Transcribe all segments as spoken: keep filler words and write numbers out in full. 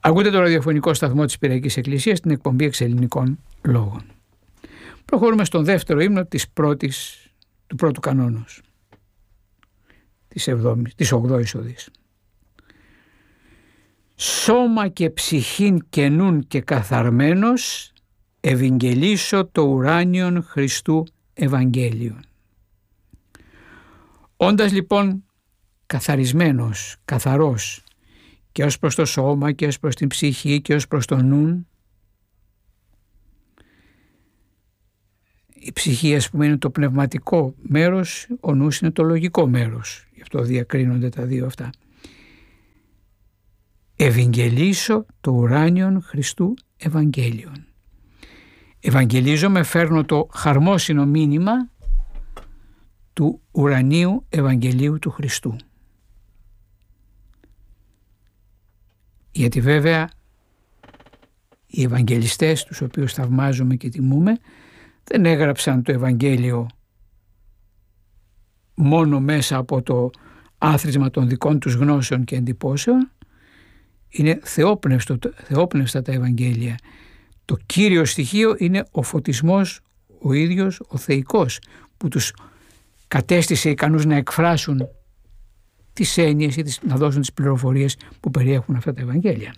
Ακούτε το ραδιοφωνικό σταθμό της Πειραϊκής Εκκλησίας, την εκπομπή Εξελληνικών Λόγων. Προχωρούμε στον δεύτερο ύμνο της πρώτης, του πρώτου κανόνος, της, εβδόμης, της ογδόης οδής. Σώμα και ψυχήν καινούν και καθαρμένος, ευαγγελίσω το ουράνιον Χριστού Ευαγγέλιον. Όντας λοιπόν καθαρισμένος, καθαρός, και ως προς το σώμα και ως προς την ψυχή και ως προς το νουν. Η ψυχή, ας πούμε, είναι το πνευματικό μέρος, ο νους είναι το λογικό μέρος. Γι' αυτό διακρίνονται τα δύο αυτά. Ευαγγελίσω το ουράνιον Χριστού Ευαγγέλιον. Ευαγγελίζομαι, φέρνω το χαρμόσυνο μήνυμα του ουρανίου Ευαγγελίου του Χριστού. Γιατί βέβαια οι Ευαγγελιστές, τους οποίους θαυμάζουμε και τιμούμε, δεν έγραψαν το Ευαγγέλιο μόνο μέσα από το άθροισμα των δικών τους γνώσεων και εντυπώσεων. Είναι θεόπνευστο, θεόπνευστα τα Ευαγγέλια. Το κύριο στοιχείο είναι ο φωτισμός ο ίδιος, ο θεϊκός, που τους κατέστησε ικανούς να εκφράσουν τις έννοιες ή να δώσουν τις πληροφορίες που περιέχουν αυτά τα Ευαγγέλια.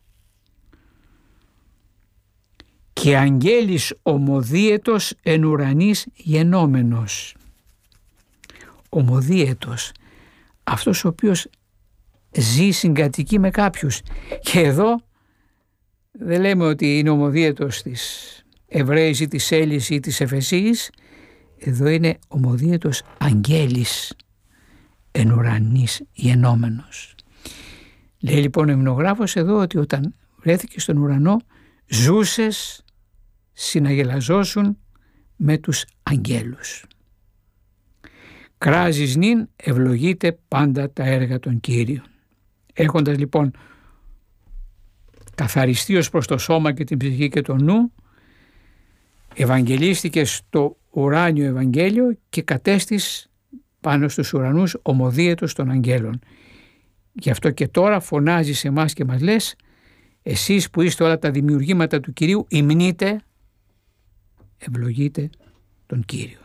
Και αγγέλης ομοδίαιτος εν ουρανής γενόμενος. Ομοδίαιτος, αυτός ο οποίος ζει, συγκατοικεί με κάποιους. Και εδώ δεν λέμε ότι είναι ομοδίαιτος της Εβραίης ή της Έλλης ή της Εφεσής. Εδώ είναι ομοδίαιτος αγγέλης εν ουρανής γενόμενος. Λέει λοιπόν ο υμνογράφος εδώ ότι όταν βρέθηκε στον ουρανό, ζούσες συναγελαζώσουν με τους αγγέλους. Κράζεις νυν, ευλογείται πάντα τα έργα των Κύριων. Έχοντας λοιπόν καθαριστεί ως προς το σώμα και την ψυχή και το νου, ευαγγελίστηκε στο ουράνιο Ευαγγέλιο και κατέστης πάνω στους ουρανούς ομοδίαιτος των αγγέλων. Γι' αυτό και τώρα φωνάζει σε εμάς και μας λες, εσείς που είστε όλα τα δημιουργήματα του Κυρίου, υμνείτε, ευλογείτε τον Κύριο.